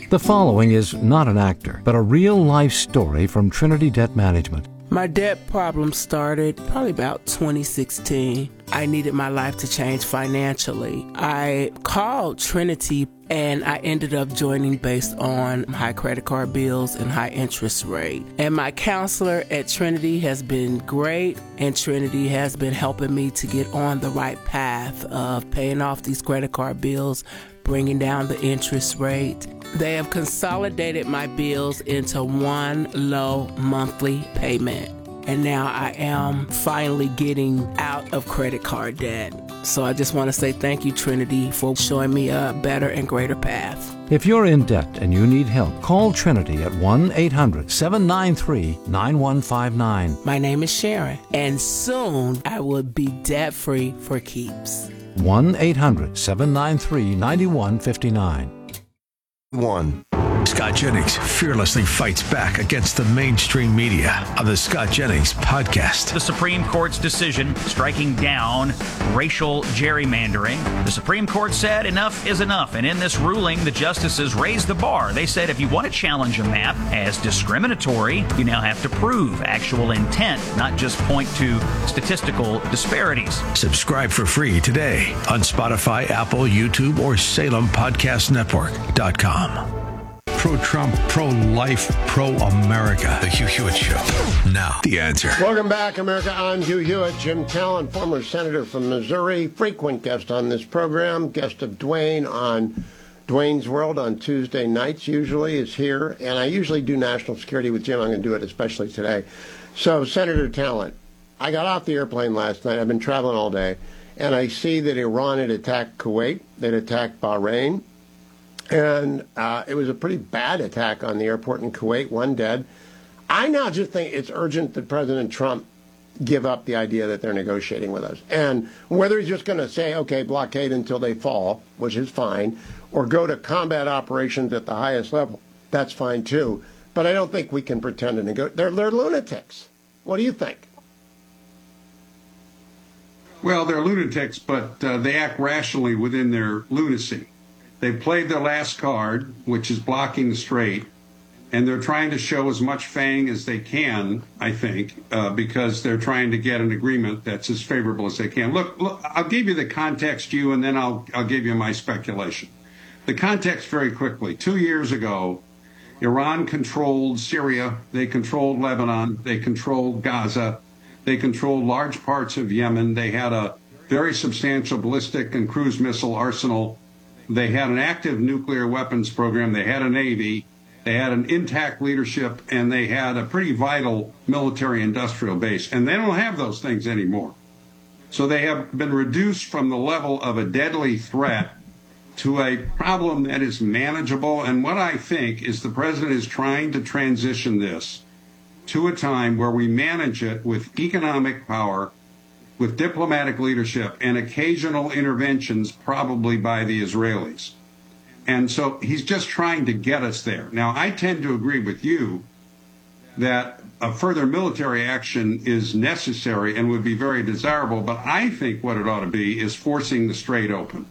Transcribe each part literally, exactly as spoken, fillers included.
The following is not an actor, but a real-life story from Trinity Debt Management. My debt problem started probably about twenty sixteen. I needed my life to change financially. I called Trinity and I ended up joining based on high credit card bills and high interest rate. And my counselor at Trinity has been great, and Trinity has been helping me to get on the right path of paying off these credit card bills, bringing down the interest rate. They have consolidated my bills into one low monthly payment. And now I am finally getting out of credit card debt. So I just want to say thank you, Trinity, for showing me a better and greater path. If you're in debt and you need help, call Trinity at one eight hundred seven nine three nine one five nine. My name is Sharon, and soon I will be debt-free for keeps. one eight hundred seven nine three nine one five nine. One. Scott Jennings fearlessly fights back against the mainstream media on the Scott Jennings podcast. The Supreme Court's decision striking down racial gerrymandering. The Supreme Court said enough is enough. And in this ruling, the justices raised the bar. They said if you want to challenge a map as discriminatory, you now have to prove actual intent, not just point to statistical disparities. Subscribe for free today on Spotify, Apple, YouTube, or Salem Podcast Network dot com. Pro-Trump, pro-life, pro-America. The Hugh Hewitt Show. Now, The Answer. Welcome back, America. I'm Hugh Hewitt. Jim Talon, former senator from Missouri, frequent guest on this program, guest of Dwayne on Dwayne's World on Tuesday nights usually is here, and I usually do national security with Jim. I'm going to do it especially today. So, Senator Talon, I got off the airplane last night. I've been traveling all day, and I see that Iran had attacked Kuwait. They'd attacked Bahrain. And uh, it was a pretty bad attack on the airport in Kuwait, one dead. I now just think it's urgent that President Trump give up the idea that they're negotiating with us. And whether he's just going to say, okay, blockade until they fall, which is fine, or go to combat operations at the highest level, that's fine too. But I don't think we can pretend to negotiate. They're, they're lunatics. What do you think? Well, they're lunatics, but uh, they act rationally within their lunacy. They've played their last card, which is blocking the strait, and they're trying to show as much fang as they can, I think, uh, because they're trying to get an agreement that's as favorable as they can. Look, look, I'll give you the context, you, and then I'll, I'll give you my speculation. The context very quickly. Two years ago, Iran controlled Syria, they controlled Lebanon, they controlled Gaza, they controlled large parts of Yemen. They had a very substantial ballistic and cruise missile arsenal. They had an active nuclear weapons program. They had a Navy. They had an intact leadership, and they had a pretty vital military-industrial base. And they don't have those things anymore. So they have been reduced from the level of a deadly threat to a problem that is manageable. And what I think is the president is trying to transition this to a time where we manage it with economic power, with diplomatic leadership, and occasional interventions probably by the Israelis. And so he's just trying to get us there. Now, I tend to agree with you that a further military action is necessary and would be very desirable, but I think what it ought to be is forcing the strait open.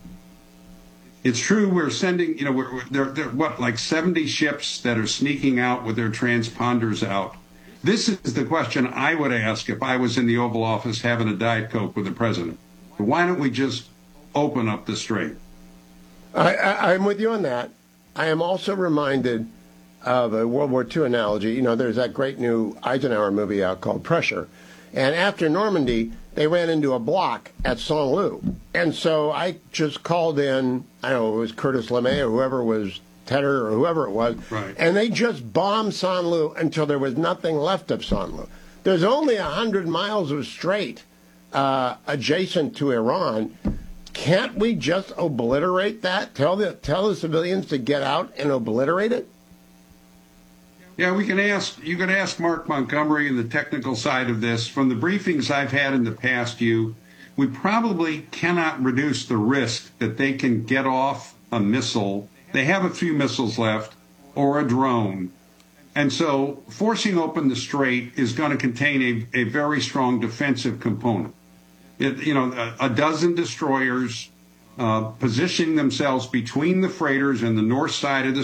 It's true we're sending, you know, we're, we're, there, there, what, like seventy ships that are sneaking out with their transponders out. This is the question I would ask if I was in the Oval Office having a Diet Coke with the president. Why don't we just open up the strait? I, I, I'm with you on that. I am also reminded of a World War Two analogy. You know, there's that great new Eisenhower movie out called Pressure. And after Normandy, they ran into a block at Saint-Lô. And so I just called in, I don't know, it was Curtis LeMay or whoever was Tedder or whoever it was, right. And they just bombed Saint-Lô until there was nothing left of Saint-Lô. There's only one hundred miles of strait uh, adjacent to Iran. Can't we just obliterate that? Tell the tell the civilians to get out and obliterate it? Yeah, we can ask, you can ask Mark Montgomery and the technical side of this. From the briefings I've had in the past, you, we probably cannot reduce the risk that they can get off a missile. They have a few missiles left, or a drone. And so forcing open the strait is going to contain a, a very strong defensive component. It, you know, a, a dozen destroyers uh, positioning themselves between the freighters and the north side of the